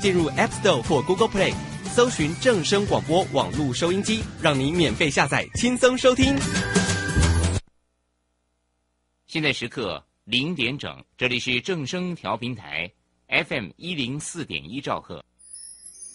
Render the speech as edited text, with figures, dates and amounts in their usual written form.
进入 App Store 或 Google Play， 搜寻正声广播网络收音机，让你免费下载，轻松收听。 现在时刻0点整，这里是正声调频台 FM104.1兆赫。